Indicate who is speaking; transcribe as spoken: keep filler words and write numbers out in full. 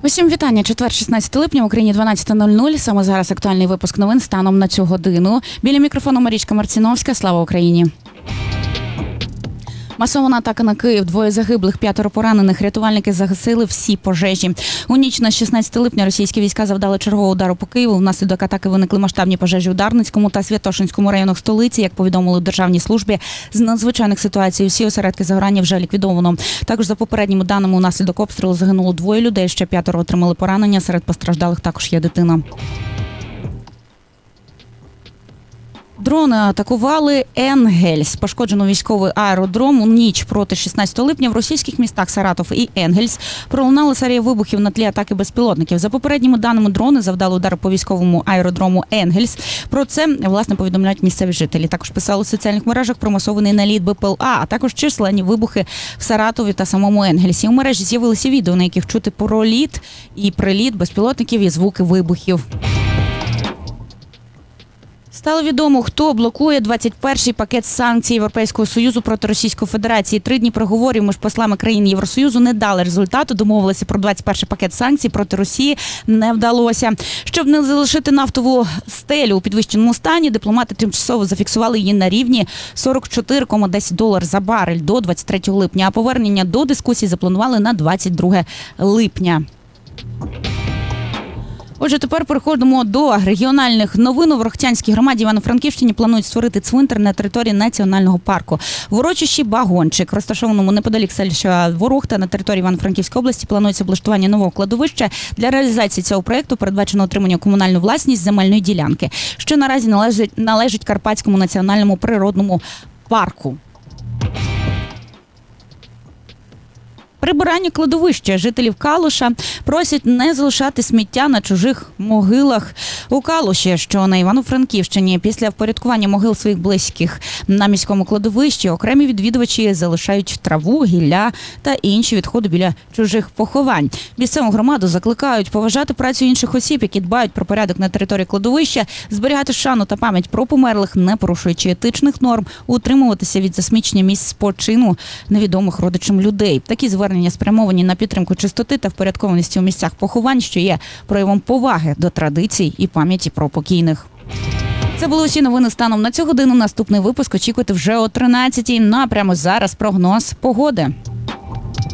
Speaker 1: Усім вітання. Четвер, шістнадцяте липня, в Україні дванадцята нуль нуль. Саме зараз актуальний випуск новин станом на цю годину. Біля мікрофону Марічка Марціновська. Слава Україні. Масована атака на Київ. Двоє загиблих, п'ятеро поранених. Рятувальники загасили всі пожежі. У ніч на шістнадцяте липня російські війська завдали чергового удару по Києву. Внаслідок атаки виникли масштабні пожежі у Дарницькому та Святошинському районах столиці. Як повідомили у Державній службі з надзвичайних ситуацій, всі осередки загорання вже ліквідовано. Також за попередніми даними, унаслідок обстрілу загинуло двоє людей, ще п'ятеро отримали поранення. Серед постраждалих також є дитина. Дрони атакували Енгельс. Пошкоджено військовий аеродром. У ніч проти шістнадцятого липня в російських містах Саратов і Енгельс пролунала серія вибухів на тлі атаки безпілотників. За попередніми даними, дрони завдали удар по військовому аеродрому Енгельс. Про це, власне, повідомляють місцеві жителі. Також писали у соціальних мережах про масований наліт БПЛА, а також численні вибухи в Саратові та самому Енгельсі. У мережі з'явилися відео, на яких чути проліт і приліт безпілотників і звуки вибухів. Стало відомо, хто блокує двадцять перший пакет санкцій Європейського Союзу проти Російської Федерації. Три дні переговорів між послами країн Євросоюзу не дали результату. Домовилися про двадцять перший пакет санкцій проти Росії не вдалося. Щоб не залишити нафтову стелю у підвищеному стані, дипломати тимчасово зафіксували її на рівні сорок чотири цілих десять доларів за барель до двадцять третього липня, а повернення до дискусій запланували на двадцять друге липня. Отже, тепер переходимо до регіональних новин. У Ворохтянській громаді Івано-Франківщині планують створити цвинтар на території національного парку. В урочищі Багончик, розташованому неподалік селища Ворохта на території Івано-Франківської області, планується облаштування нового кладовища. Для реалізації цього проєкту передбачено отримання комунальну власність земельної ділянки, що наразі належить, належить Карпатському національному природному парку. Прибирання кладовища. Жителів Калуша просять не залишати сміття на чужих могилах. У Калуші, що на Івано-Франківщині, після впорядкування могил своїх близьких на міському кладовищі, окремі відвідувачі залишають траву, гілля та інші відходи біля чужих поховань. Місцеву громаду закликають поважати працю інших осіб, які дбають про порядок на території кладовища, зберігати шану та пам'ять про померлих, не порушуючи етичних норм, утримуватися від засмічення місць спочину невідомих родичам людей. Такі звернення спрямовані на підтримку чистоти та впорядкованості у місцях поховань, що є проявом поваги до традицій і пам'яті про покійних. Це були усі новини станом на цю годину. Наступний випуск очікуйте вже о тринадцятій. Ну а прямо зараз прогноз погоди.